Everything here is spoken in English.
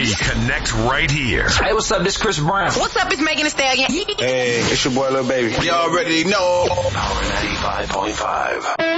We connect right here. Hey, what's up? This Chris Brown. What's up? It's Megan Thee Stallion. Hey, it's your boy Lil Baby. You already know. Power 95.5.